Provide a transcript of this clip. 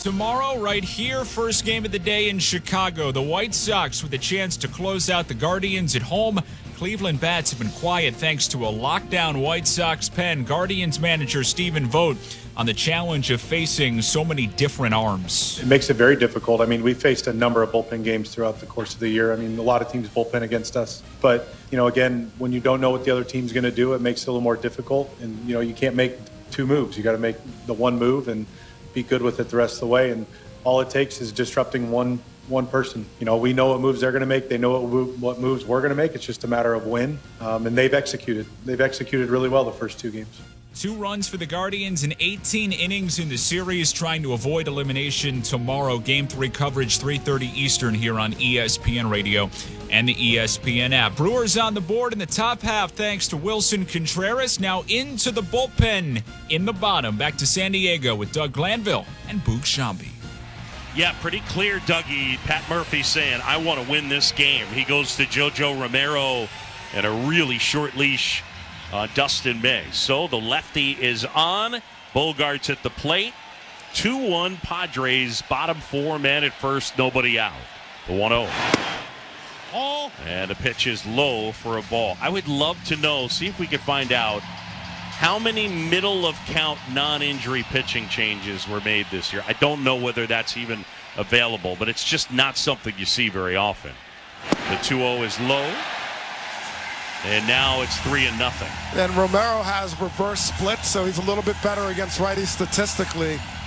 Tomorrow, right here, first game of the day in Chicago. The White Sox with a chance to close out the Guardians at home. Cleveland bats have been quiet thanks to a lockdown White Sox pen. Guardians manager Stephen Vogt on the challenge of facing so many different arms. It makes it very difficult. I mean, we faced a number of bullpen games throughout the course of the year. I mean, a lot of teams bullpen against us. But, again, when you don't know what the other team's going to do, it makes it a little more difficult. And, you can't make two moves. You got to make the one move and be good with it the rest of the way. And all it takes is disrupting one person. We know what moves they're going to make. They know what moves we're going to make. It's just a matter of when. And they've executed. They've executed really well the first two games. 2 runs for the Guardians in 18 innings in the series, trying to avoid elimination tomorrow. Game 3 coverage, 3:30 Eastern here on ESPN Radio and the ESPN app. Brewers on the board in the top half thanks to Wilson Contreras. Now into the bullpen in the bottom. Back to San Diego with Doug Glanville and Boog Sciambi. Yeah, pretty clear, Dougie. Pat Murphy saying, I want to win this game. He goes to JoJo Romero and a really short leash Dustin May. So the lefty is on. Bogart's at the plate. 2-1 Padres, bottom 4 man at first, nobody out. The 1-0. And the pitch is low for a ball. I would love to know, see if we could find out how many middle of count non-injury pitching changes were made this year. I don't know whether that's even available, but it's just not something you see very often. The 2-0 is low. And now it's 3-0. And Romero has reverse split, so he's a little bit better against righties statistically.